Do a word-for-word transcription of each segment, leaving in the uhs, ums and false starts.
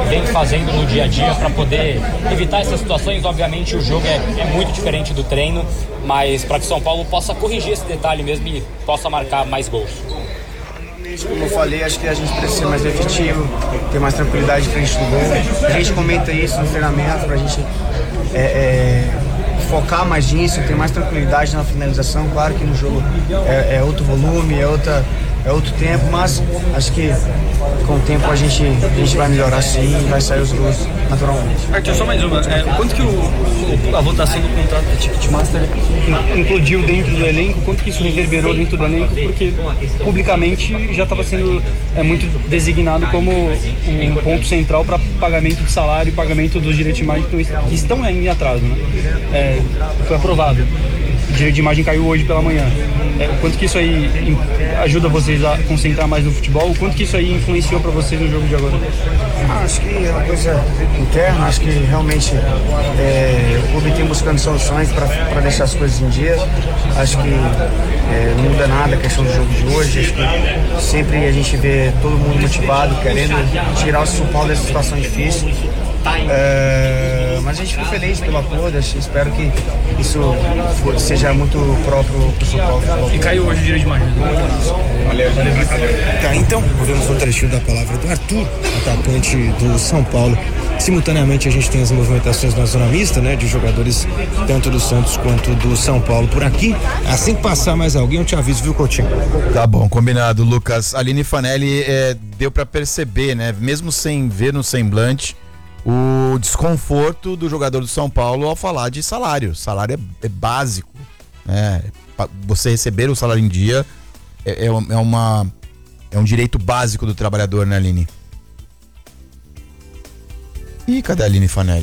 vem fazendo no dia a dia para poder evitar essas situações. Obviamente o jogo é, é muito diferente do treino, mas para que o São Paulo possa corrigir esse detalhe mesmo e possa marcar mais gols. Como eu falei, acho que a gente precisa ser mais efetivo, ter mais tranquilidade frente do gol. A gente comenta isso no treinamento pra gente é, é, focar mais nisso, ter mais tranquilidade na finalização. Claro que no jogo é, é outro volume, é, outra, é outro tempo, mas acho que com o tempo a gente, a gente vai melhorar sim e vai sair os gols naturalmente. Arthur, só mais uma. É, quanto que o, o, a votação do contrato da Ticketmaster incluiu dentro do elenco? Quanto que isso reverberou dentro do elenco? Porque publicamente já estava sendo é, muito designado como um ponto central para pagamento de salário e pagamento dos direitos de imagem que estão ainda em atraso, né? É, foi aprovado. O direito de imagem caiu hoje pela manhã. É, quanto que isso aí ajuda vocês a concentrar mais no futebol? Quanto que isso aí influenciou para vocês no jogo de agora? Ah, acho que é uma coisa interna. Acho que realmente é, o clube tem buscando soluções para deixar as coisas em dia. Acho que é, não muda nada a questão do jogo de hoje. Acho que sempre a gente vê todo mundo motivado, querendo tirar o São Paulo dessa situação difícil. É, mas a gente ficou feliz pelo acordo, espero que isso for, seja muito próprio para o São Paulo. E caiu hoje o direito de imagem. Valeu, valeu. Tá, então, ouvimos um trechinho da palavra do Arthur, atacante do São Paulo. Simultaneamente a gente tem as movimentações na zona mista, né, de jogadores tanto do Santos quanto do São Paulo por aqui. Assim que passar mais alguém eu te aviso, viu, Coutinho? Tá bom, combinado, Lucas. Aline Fanelli, é, deu para perceber, né, mesmo sem ver no semblante, o desconforto do jogador do São Paulo ao falar de salário. Salário é, é básico, né? Você receber o salário em dia é, é, uma, é um direito básico do trabalhador, né, Aline? Ih, cadê a Aline Fanelli?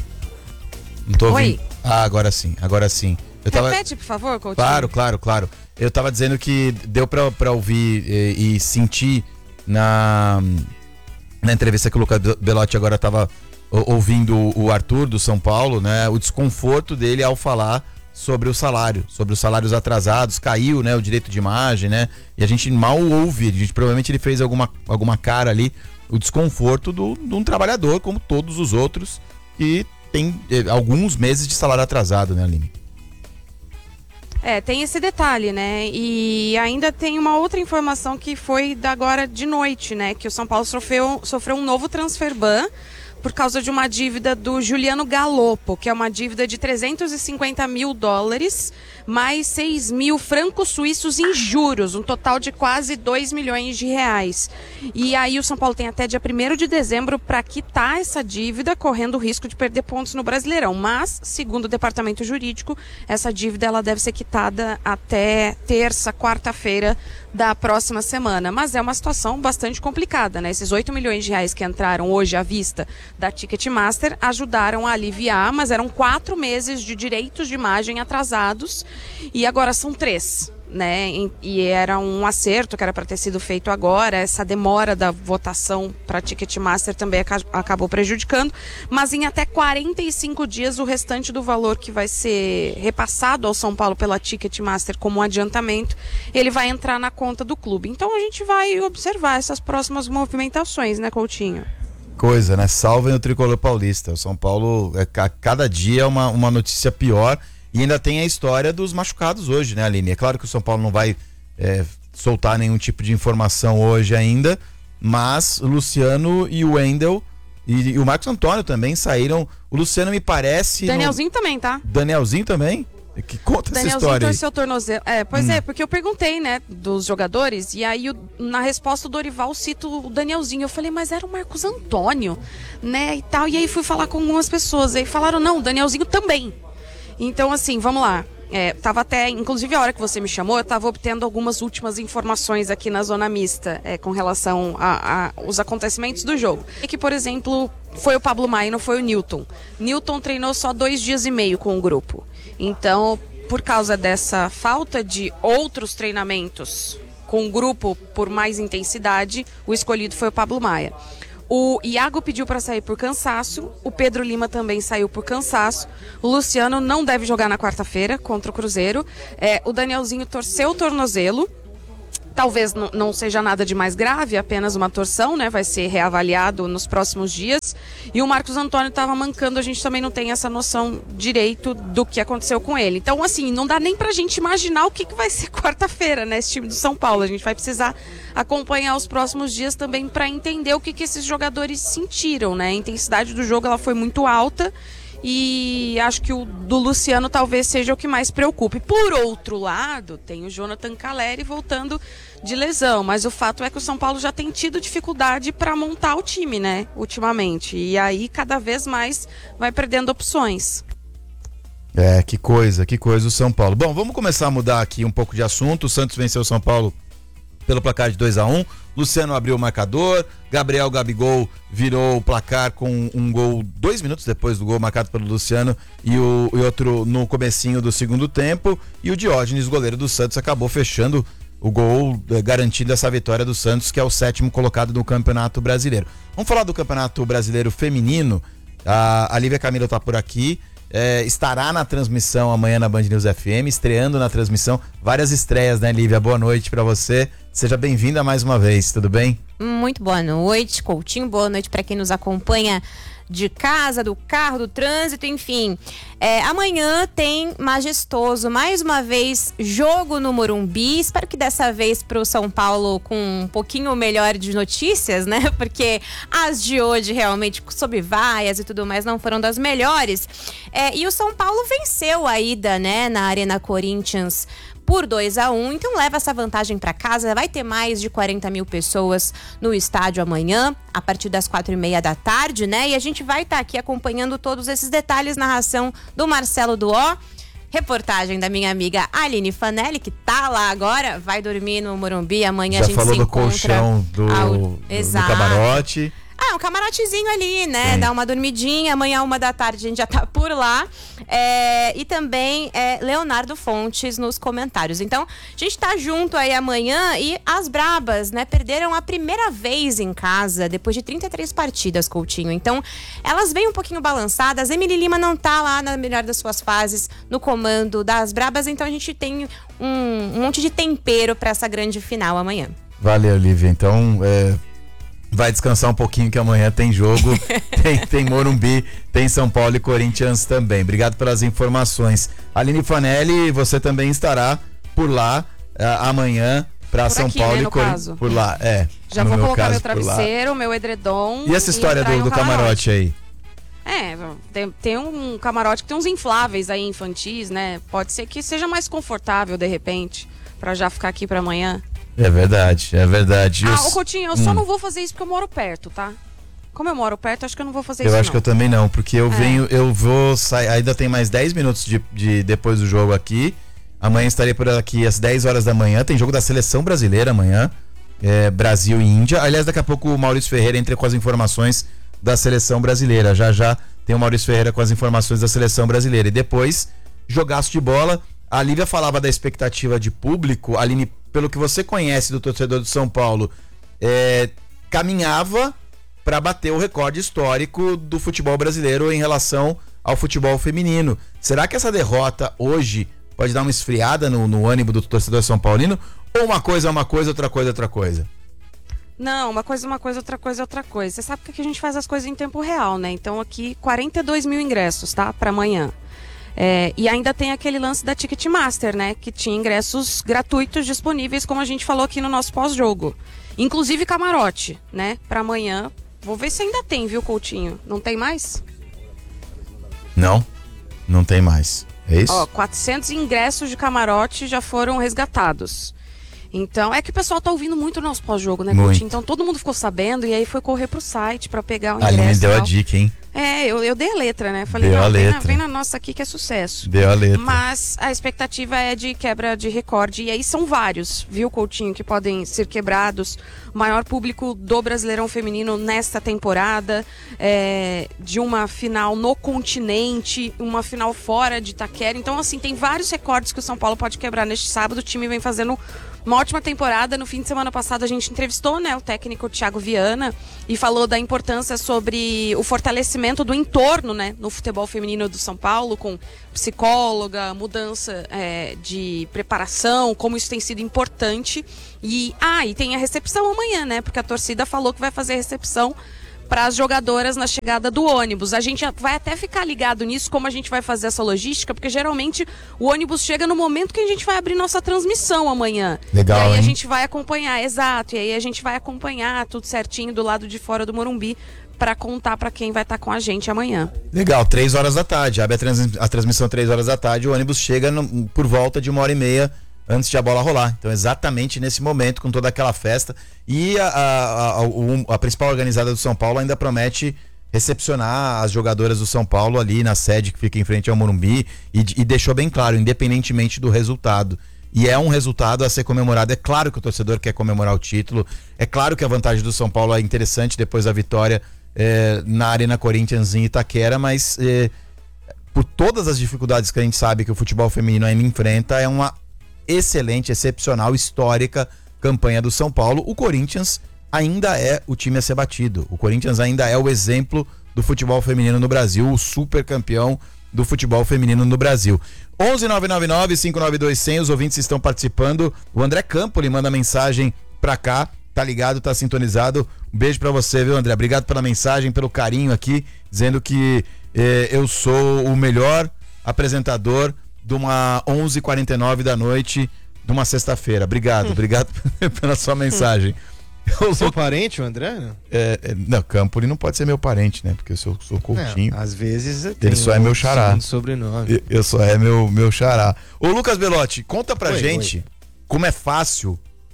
Não tô ouvindo. Oi. Ah, agora sim, agora sim. Eu tava... Repete, por favor, Coutinho. Claro, claro, claro. Eu tava dizendo que deu pra, pra ouvir e, e sentir na... Na entrevista que o Lucas Belotti agora estava ouvindo o Arthur do São Paulo, né? O desconforto dele ao falar sobre o salário, sobre os salários atrasados, caiu, né? O direito de imagem, né? E a gente mal ouve, a gente, provavelmente ele fez alguma, alguma cara ali, o desconforto do, de um trabalhador, como todos os outros, que tem eh, alguns meses de salário atrasado, né, Aline? É, tem esse detalhe, né? E ainda tem uma outra informação que foi da agora de noite, né? Que o São Paulo sofreu, sofreu um novo transfer ban por causa de uma dívida do Juliano Galopo, que é uma dívida de trezentos e cinquenta mil dólares, mais seis mil francos suíços em juros, um total de quase dois milhões de reais. E aí o São Paulo tem até dia primeiro de dezembro para quitar essa dívida, correndo o risco de perder pontos no Brasileirão. Mas, segundo o departamento jurídico, essa dívida ela deve ser quitada até terça, quarta-feira da próxima semana. Mas é uma situação bastante complicada, né? Esses oito milhões de reais que entraram hoje à vista da Ticketmaster ajudaram a aliviar, mas eram quatro meses de direitos de imagem atrasados e agora são três, né? E era um acerto que era para ter sido feito agora. Essa demora da votação para a Ticketmaster também acabou prejudicando, mas em até quarenta e cinco dias o restante do valor que vai ser repassado ao São Paulo pela Ticketmaster como um adiantamento, ele vai entrar na conta do clube. Então a gente vai observar essas próximas movimentações, né, Coutinho? Coisa, né? Salvem o tricolor paulista. O São Paulo, é, cada dia é uma, uma notícia pior. E ainda tem a história dos machucados hoje, né, Aline? É claro que o São Paulo não vai é, soltar nenhum tipo de informação hoje ainda, mas o Luciano e o Wendel e, e o Marcos Antônio também saíram. O Luciano me parece... Danielzinho no... também, tá? Danielzinho também? Que conta essa história aí. Torceu o tornozelo. É, pois hum. é, porque eu perguntei, né, dos jogadores, e aí o, na resposta o Dorival cita o Danielzinho. Eu falei, mas era o Marcos Antônio, né, e tal. E aí fui falar com algumas pessoas, aí falaram, não, o Danielzinho também. Então, assim, vamos lá. É, tava até, inclusive a hora que você me chamou, eu tava obtendo algumas últimas informações aqui na zona mista, é, com relação aos acontecimentos do jogo. E que, por exemplo, foi o Pablo Maia, não foi o Newton. Newton treinou só dois dias e meio com o grupo. Então, por causa dessa falta de outros treinamentos com o grupo por mais intensidade, o escolhido foi o Pablo Maia. O Iago pediu para sair por cansaço, o Pedro Lima também saiu por cansaço, o Luciano não deve jogar na quarta-feira contra o Cruzeiro, é, o Danielzinho torceu o tornozelo, talvez n- não seja nada de mais grave, apenas uma torção, né? Vai ser reavaliado nos próximos dias. E o Marcos Antônio estava mancando, a gente também não tem essa noção direito do que aconteceu com ele. Então, assim, não dá nem pra gente imaginar o que, que vai ser quarta-feira, né? Esse time do São Paulo. A gente vai precisar acompanhar os próximos dias também para entender o que, que esses jogadores sentiram, né? A intensidade do jogo ela foi muito alta. E acho que o do Luciano talvez seja o que mais preocupe. Por outro lado, tem o Jonathan Calleri voltando de lesão, mas o fato é que o São Paulo já tem tido dificuldade para montar o time, né, ultimamente. E aí cada vez mais vai perdendo opções. É, que coisa, que coisa o São Paulo. Bom, vamos começar a mudar aqui um pouco de assunto. O Santos venceu o São Paulo pelo placar de dois a um. Luciano abriu o marcador, Gabriel Gabigol virou o placar com um gol dois minutos depois do gol marcado pelo Luciano e o e outro no comecinho do segundo tempo, e o Diógenes, goleiro do Santos, acabou fechando o gol, garantindo essa vitória do Santos, que é o sétimo colocado no Campeonato Brasileiro. Vamos falar do Campeonato Brasileiro Feminino. A, a Lívia Camilo está por aqui. É, estará na transmissão amanhã na Band News F M, estreando na transmissão. Várias estreias, né, Lívia? Boa noite pra você. Seja bem-vinda mais uma vez, tudo bem? Muito boa noite, Coutinho. Boa noite para quem nos acompanha de casa, do carro, do trânsito, enfim. É, amanhã tem majestoso, mais uma vez, jogo no Morumbi. Espero que dessa vez pro São Paulo com um pouquinho melhor de notícias, né? Porque as de hoje realmente, sob vaias e tudo mais, não foram das melhores. É, e o São Paulo venceu a ida, né, na Arena Corinthians por dois a um, então leva essa vantagem para casa. Vai ter mais de quarenta mil pessoas no estádio amanhã, a partir das quatro e meia da tarde, né? E a gente vai estar tá aqui acompanhando todos esses detalhes, narração do Marcelo Duó, reportagem da minha amiga Aline Fanelli, que tá lá agora, vai dormir no Morumbi, amanhã Já a gente falou se do encontra colchão do, ao... do, do Exato. camarote. Ah, um camarotezinho ali, né? Sim. Dá uma dormidinha, amanhã uma da tarde a gente já tá por lá. É, e também é, Leonardo Fontes nos comentários. Então, a gente tá junto aí amanhã. E as Brabas, né? Perderam a primeira vez em casa, depois de trinta e três partidas, Coutinho. Então, elas vêm um pouquinho balançadas. Emily Lima não tá lá na melhor das suas fases, no comando das Brabas. Então, a gente tem um, um monte de tempero pra essa grande final amanhã. Valeu, Lívia. Então, é... vai descansar um pouquinho que amanhã tem jogo, tem, tem Morumbi, tem São Paulo e Corinthians também. Obrigado pelas informações. Aline Fanelli, você também estará por lá uh, amanhã para São aqui, Paulo né, e no Corinthians. caso. Por lá, é. Já no vou meu colocar caso, meu por lá. travesseiro, meu edredom. E essa história entrar em do, um do camarote aí? É, tem, tem um camarote que tem uns infláveis aí infantis, né? Pode ser que seja mais confortável de repente, pra já ficar aqui pra amanhã. É verdade, é verdade. Ah, Eu- ô Coutinho, eu só Hum. não vou fazer isso porque eu moro perto, tá? Como eu moro perto, acho que eu não vou fazer Eu isso acho não. que eu também não, porque eu É. venho, eu vou sair, ainda tem mais dez minutos de, de depois do jogo aqui. Amanhã estarei por aqui às dez horas da manhã, tem jogo da Seleção Brasileira amanhã, é, Brasil e Índia. Aliás, daqui a pouco o Maurício Ferreira entra com as informações da Seleção Brasileira. Já já tem o Maurício Ferreira com as informações da Seleção Brasileira. E depois, jogaço de bola. A Lívia falava da expectativa de público. Aline, pelo que você conhece do torcedor do São Paulo, é, caminhava para bater o recorde histórico do futebol brasileiro em relação ao futebol feminino. Será que essa derrota hoje pode dar uma esfriada no, no ânimo do torcedor são paulino? Ou uma coisa é uma coisa, outra coisa é outra coisa? Não, uma coisa é uma coisa, outra coisa é outra coisa. Você sabe que aqui a gente faz as coisas em tempo real, né? Então aqui quarenta e dois mil ingressos, tá? Para amanhã. É, e ainda tem aquele lance da Ticketmaster, né? Que tinha ingressos gratuitos disponíveis, como a gente falou aqui no nosso pós-jogo. Inclusive camarote, né? Para amanhã. Vou ver se ainda tem, viu, Coutinho? Não tem mais? Não, não tem mais. É isso? Ó, quatrocentos ingressos de camarote já foram resgatados. Então, é que o pessoal tá ouvindo muito o nosso pós-jogo, né, Muito. Coutinho? Então todo mundo ficou sabendo e aí foi correr pro site pra pegar o A ingresso. Aline e deu a tal. dica, hein? É, eu, eu dei a letra, né? Falei, Deu não, a vem na, letra. vem na nossa aqui que é sucesso. Deu a letra. Mas a expectativa é de quebra de recorde. E aí são vários, viu, Coutinho, que podem ser quebrados. O maior público do Brasileirão Feminino nesta temporada, é, de uma final no continente, uma final fora de Itaquera. Então, assim, tem vários recordes que o São Paulo pode quebrar neste sábado. O time vem fazendo uma ótima temporada. No fim de semana passado a gente entrevistou, né, o técnico Thiago Viana e falou da importância sobre o fortalecimento do entorno, né, no futebol feminino do São Paulo, com psicóloga, mudança é, de preparação, como isso tem sido importante. E, ah, e tem a recepção amanhã, né, porque a torcida falou que vai fazer recepção para as jogadoras na chegada do ônibus. A gente vai até ficar ligado nisso, como a gente vai fazer essa logística, porque geralmente o ônibus chega no momento que a gente vai abrir nossa transmissão amanhã. Legal, e aí hein? a gente vai acompanhar, exato, e aí a gente vai acompanhar tudo certinho do lado de fora do Morumbi para contar para quem vai estar com a gente amanhã. Legal, três horas da tarde, abre a, trans, a transmissão três horas da tarde, o ônibus chega no, por volta de uma hora e meia antes de a bola rolar. Então, exatamente nesse momento, com toda aquela festa. E a, a, a, a, a principal organizada do São Paulo ainda promete recepcionar as jogadoras do São Paulo ali na sede que fica em frente ao Morumbi e, e deixou bem claro, independentemente do resultado. E é um resultado a ser comemorado. É claro que o torcedor quer comemorar o título. É claro que a vantagem do São Paulo é interessante depois da vitória é, na Arena Corinthians em Itaquera, mas é, por todas as dificuldades que a gente sabe que o futebol feminino ainda enfrenta, é uma excelente, excepcional, histórica campanha do São Paulo. O Corinthians ainda é o time a ser batido. O Corinthians ainda é o exemplo do futebol feminino no Brasil, o super campeão do futebol feminino no Brasil. onze nove nove nove, cinco nove dois, zero zero, os ouvintes estão participando. O André Campo lhe manda mensagem pra cá, tá ligado, tá sintonizado. Um beijo pra você, viu, André? Obrigado pela mensagem, pelo carinho aqui, dizendo que eh, eu sou o melhor apresentador de uma onze e quarenta e nove da noite de uma sexta-feira. Obrigado, obrigado pela sua mensagem. Eu Seu parente, o André? Não, é, é, não, Campoli não pode ser meu parente, né? Porque eu sou, sou Coutinho. Não, às vezes ele só é meu xará. Sobrenome. Eu, eu só é meu, meu xará. Ô, Lucas Belotti, conta pra Oi, gente oi. como é fácil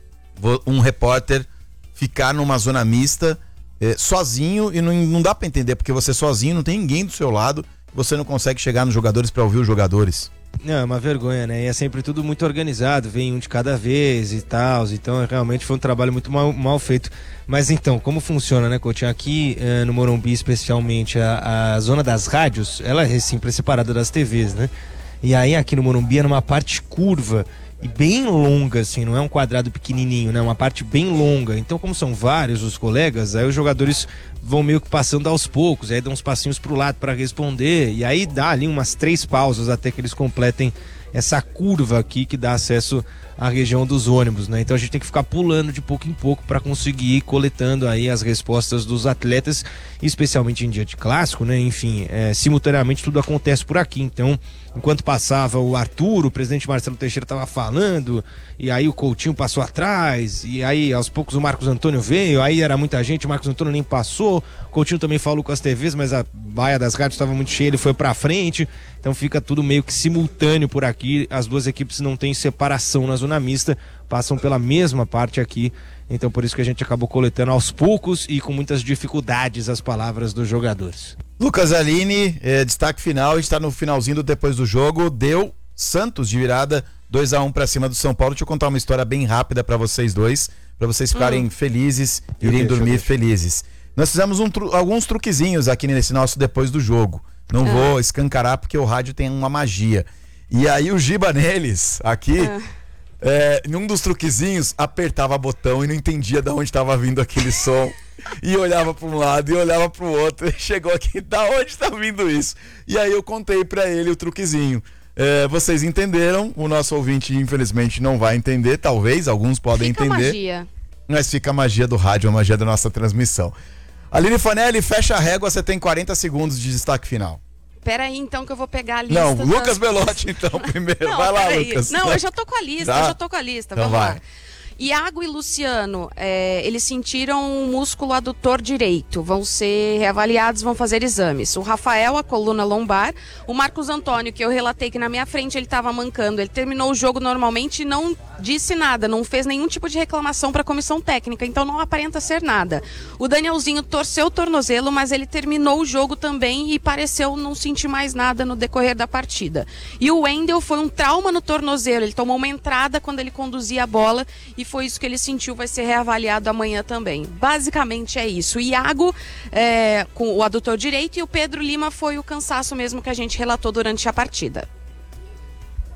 um repórter ficar numa zona mista é, sozinho e não, não dá pra entender, porque você sozinho não tem ninguém do seu lado, você não consegue chegar nos jogadores pra ouvir os jogadores. Não, é uma vergonha, né? E é sempre tudo muito organizado, vem um de cada vez e tal. Então, realmente foi um trabalho muito mal, mal feito. Mas então, como funciona, né, Coutinho? Aqui eh, no Morumbi, especialmente, a, a zona das rádios, ela é sempre separada das T Vs, né? E aí, aqui no Morumbi, é numa parte curva e bem longa, assim, não é um quadrado pequenininho, né? Uma parte bem longa. Então, como são vários os colegas, aí os jogadores vão meio que passando aos poucos, aí dão uns passinhos pro lado para responder, e aí dá ali umas três pausas até que eles completem essa curva aqui que dá acesso à região dos ônibus, né? Então a gente tem que ficar pulando de pouco em pouco para conseguir ir coletando aí as respostas dos atletas, especialmente em dia de clássico, né? Enfim, é, simultaneamente tudo acontece por aqui. Então, enquanto passava o Arthur, o presidente Marcelo Teixeira estava falando, e aí o Coutinho passou atrás, e aí aos poucos o Marcos Antônio veio, aí era muita gente, o Marcos Antônio nem passou, o Coutinho também falou com as T Vs, mas a baia das rádios estava muito cheia, ele foi pra frente, então fica tudo meio que simultâneo por aqui, as duas equipes não têm separação na zona mista, passam pela mesma parte aqui, então por isso que a gente acabou coletando aos poucos e com muitas dificuldades as palavras dos jogadores. Lucas Aline, eh, destaque final, a gente tá no finalzinho do depois do jogo, deu Santos de virada dois a um pra cima do São Paulo. Deixa eu contar uma história bem rápida pra vocês dois, pra vocês ficarem hum. felizes e irem dormir felizes. Nós fizemos um tru- alguns truquezinhos aqui nesse nosso depois do jogo. Não ah. vou escancarar porque o rádio tem uma magia. E aí o Giba neles, aqui, ah. é, em um dos truquezinhos, apertava botão e não entendia de onde estava vindo aquele som. E olhava para um lado e olhava para o outro. E chegou aqui, da onde está vindo isso? E aí eu contei para ele o truquezinho. É, vocês entenderam, o nosso ouvinte infelizmente não vai entender, talvez, alguns podem fica entender. Magia. Mas fica a magia do rádio, a magia da nossa transmissão. Aline Fanelli, fecha a régua, você tem quarenta segundos de destaque final. Pera aí, então, que eu vou pegar a lista. Não, das... Lucas Belotti, então, primeiro. Não, vai lá, aí. Lucas. Não, eu já tô com a lista, tá? eu já tô com a lista. Então Vamos vai. lá. Iago e Luciano, é, eles sentiram o músculo adutor direito, vão ser reavaliados, vão fazer exames. O Rafael, a coluna lombar. O Marcos Antônio, que eu relatei que na minha frente ele estava mancando, ele terminou o jogo normalmente e não disse nada, não fez nenhum tipo de reclamação para a comissão técnica, então não aparenta ser nada. O Danielzinho torceu o tornozelo, mas ele terminou o jogo também e pareceu não sentir mais nada no decorrer da partida. E o Wendel foi um trauma no tornozelo, ele tomou uma entrada quando ele conduzia a bola e foi isso que ele sentiu, vai ser reavaliado amanhã também. Basicamente é isso. O Iago é, com o adutor direito e o Pedro Lima foi o cansaço mesmo que a gente relatou durante a partida.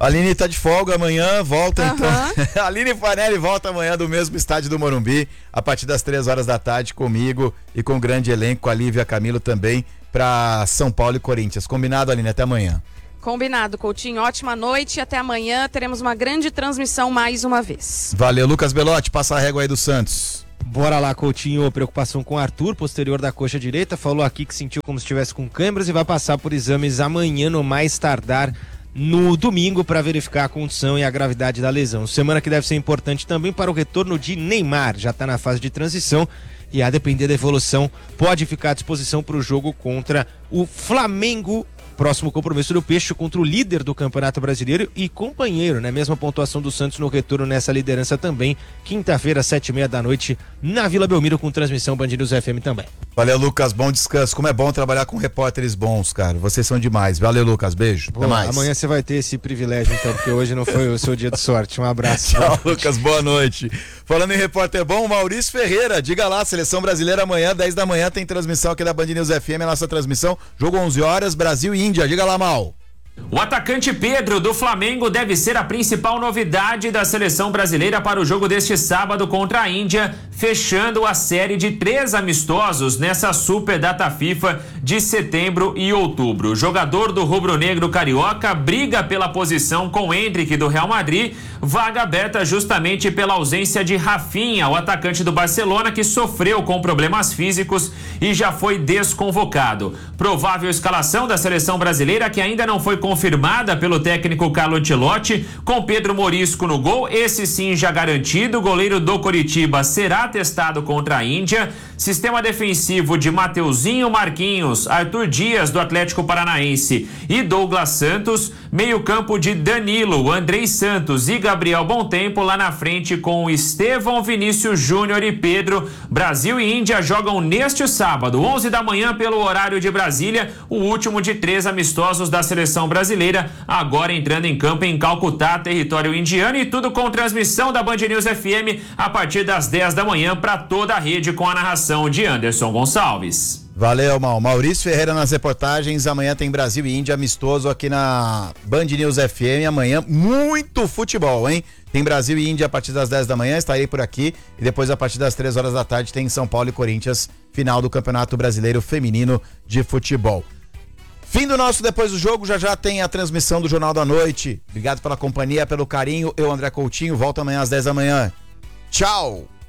A Aline tá de folga amanhã, volta Aham. então. A Aline Fanelli volta amanhã do mesmo estádio do Morumbi, a partir das três horas da tarde, comigo e com o grande elenco, a Lívia Camilo também, pra São Paulo e Corinthians. Combinado, Aline? Até amanhã. Combinado, Coutinho. Ótima noite e até amanhã teremos uma grande transmissão mais uma vez. Valeu, Lucas Belotti, passa a régua aí do Santos. Bora lá, Coutinho. Preocupação com o Arthur, posterior da coxa direita. Falou aqui que sentiu como se estivesse com câimbras e vai passar por exames amanhã, no mais tardar no domingo, para verificar a condição e a gravidade da lesão. Semana que deve ser importante também para o retorno de Neymar. Já está na fase de transição e, a depender da evolução, pode ficar à disposição para o jogo contra o Flamengo. Próximo compromisso do Peixe contra o líder do Campeonato Brasileiro e companheiro, né? Mesma pontuação do Santos no retorno nessa liderança também. Quinta-feira, sete e meia da noite, na Vila Belmiro, com transmissão Band News F M também. Valeu, Lucas, bom descanso. Como é bom trabalhar com repórteres bons, cara. Vocês são demais. Valeu, Lucas, beijo. Até Boa, mais. amanhã você vai ter esse privilégio, então, porque hoje não foi o seu dia de sorte. Um abraço. Tchau, Lucas, boa noite. Falando em repórter bom, Maurício Ferreira, diga lá, Seleção Brasileira amanhã, dez da manhã, tem transmissão aqui da Band News F M, a nossa transmissão, jogo onze horas, Brasil e Índia, diga lá, Mal. O atacante Pedro do Flamengo deve ser a principal novidade da seleção brasileira para o jogo deste sábado contra a Índia, fechando a série de três amistosos nessa Super Data FIFA de setembro e outubro. O jogador do rubro-negro carioca briga pela posição com o Endrick do Real Madrid, vaga aberta justamente pela ausência de Rafinha, o atacante do Barcelona, que sofreu com problemas físicos e já foi desconvocado. Provável escalação da seleção brasileira, que ainda não foi confirmada pelo técnico Carlo Ancelotti, com Pedro Morisco no gol, esse sim já garantido. O goleiro do Coritiba será testado contra a Índia. Sistema defensivo de Mateuzinho, Marquinhos, Arthur Dias do Atlético Paranaense e Douglas Santos. Meio campo de Danilo, Andrei Santos e Gabriel Bontempo lá na frente com Estevão, Vinícius Júnior e Pedro. Brasil e Índia jogam neste sábado, onze da manhã, pelo horário de Brasília, o último de três amistosos da seleção brasileira, agora entrando em campo em Calcutá, território indiano, e tudo com transmissão da Band News F M a partir das dez da manhã para toda a rede, com a narração de Anderson Gonçalves. Valeu, Mal. Maurício Ferreira nas reportagens. Amanhã tem Brasil e Índia amistoso aqui na Band News F M. Amanhã muito futebol, hein? Tem Brasil e Índia a partir das dez da manhã, estarei por aqui. E depois, a partir das três horas da tarde, tem São Paulo e Corinthians, final do Campeonato Brasileiro Feminino de Futebol. Fim do nosso Depois do Jogo, já já tem a transmissão do Jornal da Noite. Obrigado pela companhia, pelo carinho. Eu, André Coutinho, volto amanhã às dez da manhã. Tchau!